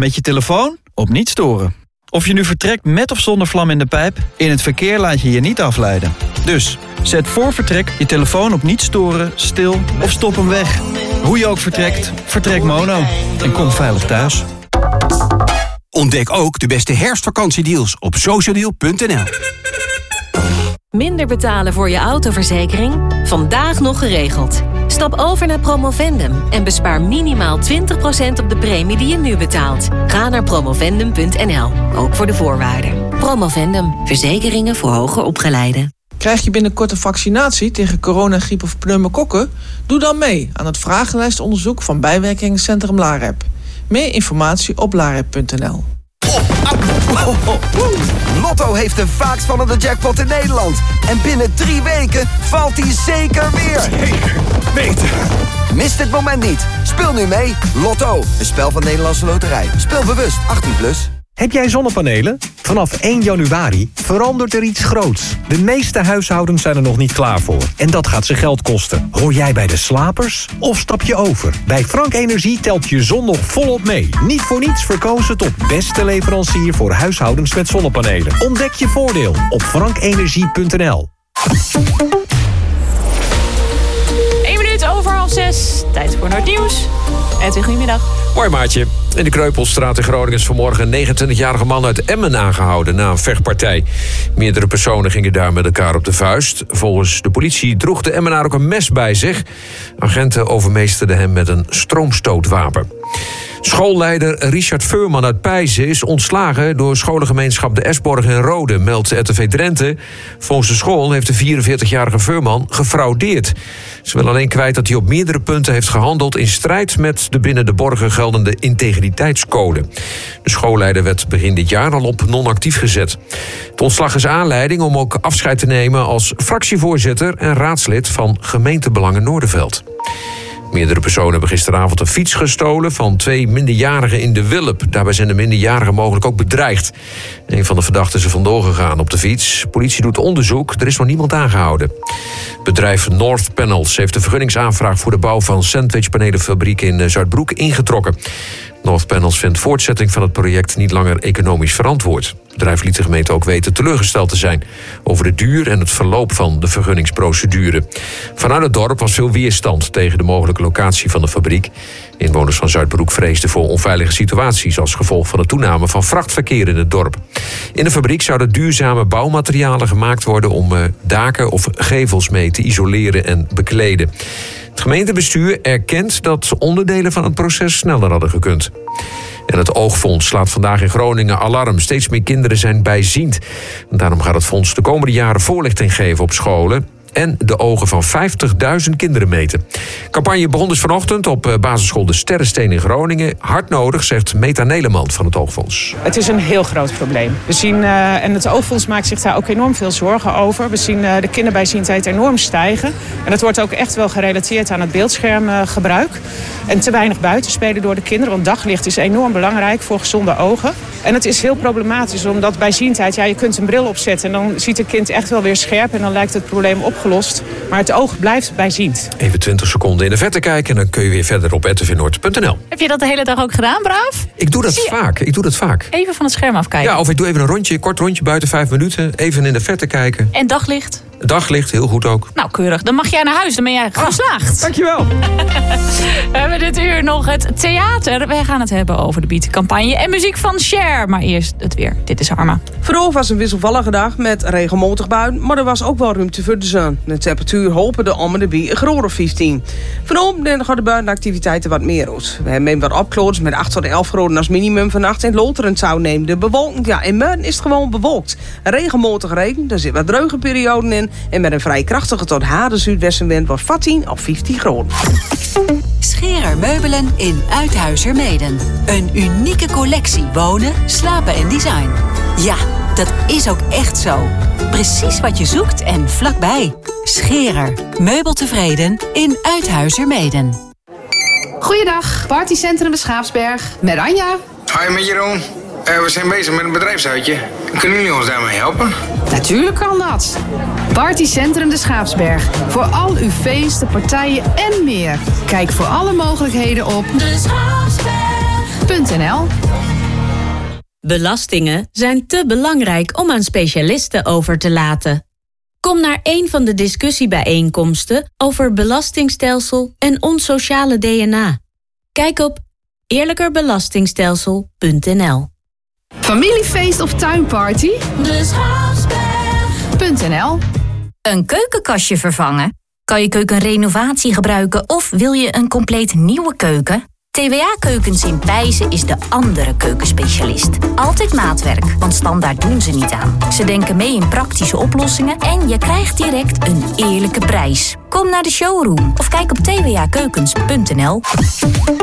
Met je telefoon op niet storen. Of je nu vertrekt met of zonder vlam in de pijp, in het verkeer laat je je niet afleiden. Dus, zet voor vertrek je telefoon op niet storen, stil of stop hem weg. Hoe je ook vertrekt, vertrek mono. En kom veilig thuis. Ontdek ook de beste herfstvakantiedeals op socialdeal.nl. Minder betalen voor je autoverzekering? Vandaag nog geregeld. Stap over naar Promovendum en bespaar minimaal 20% op de premie die je nu betaalt. Ga naar promovendum.nl, ook voor de voorwaarden. Promovendum, verzekeringen voor hoger opgeleiden. Krijg je binnenkort een vaccinatie tegen corona, griep of pneumokokken? Doe dan mee aan het vragenlijstonderzoek van bijwerkingencentrum LAREP. Meer informatie op larep.nl. Lotto heeft de vaakst vallende jackpot in Nederland. En binnen 3 weken valt die zeker weer. Zeker weten. Mis dit moment niet. Speel nu mee. Lotto, een spel van Nederlandse Loterij. Speel bewust, 18+. Heb jij zonnepanelen? Vanaf 1 januari verandert er iets groots. De meeste huishoudens zijn er nog niet klaar voor. En dat gaat ze geld kosten. Hoor jij bij de slapers? Of stap je over? Bij Frank Energie telt je zon nog volop mee. Niet voor niets verkozen tot beste leverancier voor huishoudens met zonnepanelen. Ontdek je voordeel op frankenergie.nl. 1 minuut over 5:30. Tijd voor Noordnieuws. Edwin, goedemiddag. Mooi maatje. In de Kreupelstraat in Groningen is vanmorgen een 29-jarige man uit Emmen aangehouden na een vechtpartij. Meerdere personen gingen daar met elkaar op de vuist. Volgens de politie droeg de Emmenaar ook een mes bij zich. Agenten overmeesterden hem met een stroomstootwapen. Schoolleider Richard Veurman uit Peijzen is ontslagen door scholengemeenschap de Esborg en Rode, meldt RTV Drenthe. Volgens de school heeft de 44-jarige Veurman gefraudeerd. Ze wil alleen kwijt dat hij op meerdere punten heeft gehandeld in strijd met de binnen de borgen geldende integriteitscode. De schoolleider werd begin dit jaar al op non-actief gezet. Het ontslag is aanleiding om ook afscheid te nemen als fractievoorzitter en raadslid van Gemeentebelangen Noorderveld. Meerdere personen hebben gisteravond een fiets gestolen van 2 minderjarigen in de Wulp. Daarbij zijn de minderjarigen mogelijk ook bedreigd. Een van de verdachten is er vandoor gegaan op de fiets. Politie doet onderzoek, er is nog niemand aangehouden. Bedrijf North Panels heeft de vergunningsaanvraag voor de bouw van sandwichpanelenfabriek in Zuidbroek ingetrokken. North Panels vindt voortzetting van het project niet langer economisch verantwoord. Het bedrijf liet de gemeente ook weten teleurgesteld te zijn over de duur en het verloop van de vergunningsprocedure. Vanuit het dorp was veel weerstand tegen de mogelijke locatie van de fabriek. Inwoners van Zuidbroek vreesden voor onveilige situaties als gevolg van de toename van vrachtverkeer in het dorp. In de fabriek zouden duurzame bouwmaterialen gemaakt worden om daken of gevels mee te isoleren en bekleden. Het gemeentebestuur erkent dat onderdelen van het proces sneller hadden gekund. En het Oogfonds slaat vandaag in Groningen alarm. Steeds meer kinderen zijn bijziend. En daarom gaat het fonds de komende jaren voorlichting geven op scholen en de ogen van 50.000 kinderen meten. De campagne begon dus vanochtend op basisschool De Sterrensteen in Groningen. Hard nodig, zegt Meta Nederman van het Oogfonds. Het is een heel groot probleem. We zien, en het Oogfonds maakt zich daar ook enorm veel zorgen over. We zien de kinderbijziendheid enorm stijgen. En dat wordt ook echt wel gerelateerd aan het beeldschermgebruik. En te weinig buitenspelen door de kinderen. Want daglicht is enorm belangrijk voor gezonde ogen. En het is heel problematisch, omdat bijziendheid, je kunt een bril opzetten en dan ziet het kind echt wel weer scherp en dan lijkt het probleem opgelost. Maar het oog blijft bijziend. Even 20 seconden in de verte kijken en dan kun je weer verder op rtvnoord.nl. Heb je dat de hele dag ook gedaan, Braaf? Ik doe dat vaak. Even van het scherm afkijken. Ja, of ik doe even een kort rondje buiten 5 minuten. Even in de verte kijken. En daglicht? Daglicht, heel goed ook. Nou, keurig. Dan mag jij naar huis. Dan ben jij geslaagd. Dankjewel. We hebben dit uur nog het theater. Wij gaan het hebben over de Beat-campagne en muziek van Cher. Maar eerst het weer. Dit is Harma. Vandaag was een wisselvallige dag met regelmatig buien, maar er was ook wel ruimte voor de zon. De temperatuur hopende om de bij een graad of 15. Vanavond gaat de buitenactiviteiten wat meer uit. We hebben wat opklaringen met 8 tot 11 graden als minimum vannacht. En Loteren zou nemen de bewolking. Ja, in Muiden is het gewoon bewolkt. Regelmatig regen, er zit wat droge perioden in. En met een vrij krachtige tot harde zuidwestenwind wordt 14 of 15 graden. Scherer Meubelen in Uithuizermeeden. Een unieke collectie wonen, slapen en design. Ja, dat is ook echt zo. Precies wat je zoekt en vlakbij. Scherer. Meubeltevreden in Uithuizermeeden. Goeiedag, Partycentrum de Schaapsberg. Met Anja. Hoi, met Jeroen. We zijn bezig met een bedrijfsuitje. Kunnen jullie ons daarmee helpen? Natuurlijk kan dat. Partycentrum de Schaapsberg. Voor al uw feesten, partijen en meer. Kijk voor alle mogelijkheden op Deschaapsberg.nl. Schaapsberg.nl. Belastingen zijn te belangrijk om aan specialisten over te laten. Kom naar een van de discussiebijeenkomsten over belastingstelsel en ons sociale DNA. Kijk op eerlijkerbelastingstelsel.nl. Familiefeest of tuinparty? De Schaapsberg.nl. Een keukenkastje vervangen? Kan je keukenrenovatie gebruiken of wil je een compleet nieuwe keuken? TWA Keukens in Pijzen is de andere keukenspecialist. Altijd maatwerk, want standaard doen ze niet aan. Ze denken mee in praktische oplossingen en je krijgt direct een eerlijke prijs. Kom naar de showroom of kijk op twakeukens.nl.